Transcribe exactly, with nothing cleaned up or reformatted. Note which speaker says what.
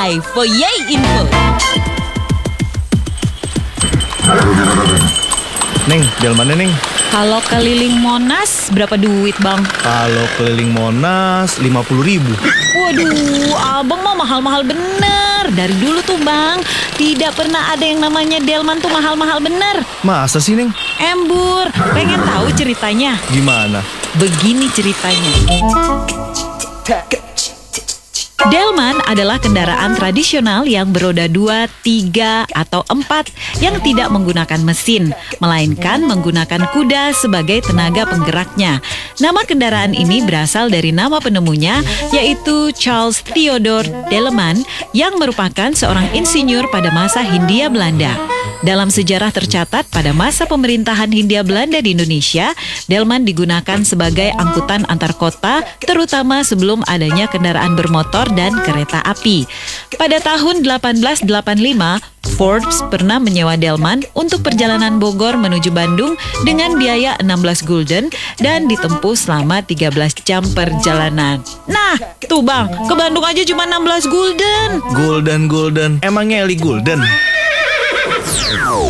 Speaker 1: Mulai Foyai Info.
Speaker 2: Neng, jalan mana Neng?
Speaker 1: Kalau keliling Monas berapa duit bang?
Speaker 2: Kalau keliling Monas lima puluh ribu.
Speaker 1: Waduh, abang mah mahal-mahal bener. Dari dulu tuh bang, tidak pernah ada yang namanya delman tuh mahal-mahal bener.
Speaker 2: Masa sih Neng?
Speaker 1: Embur, pengen tahu ceritanya?
Speaker 2: Gimana?
Speaker 1: Begini ceritanya. Delman adalah kendaraan tradisional yang beroda dua, tiga, atau empat yang tidak menggunakan mesin, melainkan menggunakan kuda sebagai tenaga penggeraknya. Nama kendaraan ini berasal dari nama penemunya, yaitu Charles Theodore Delman, yang merupakan seorang insinyur pada masa Hindia Belanda. Dalam sejarah tercatat pada masa pemerintahan Hindia Belanda di Indonesia, delman digunakan sebagai angkutan antar kota, terutama sebelum adanya kendaraan bermotor dan kereta api. Pada tahun delapan belas delapan puluh lima, Forbes pernah menyewa delman untuk perjalanan Bogor menuju Bandung dengan biaya enam belas gulden dan ditempuh selama tiga belas jam perjalanan. Nah, tuh bang, ke Bandung aja cuma enam belas gulden.
Speaker 2: Gulden, Gulden. Emangnya Eli Gulden?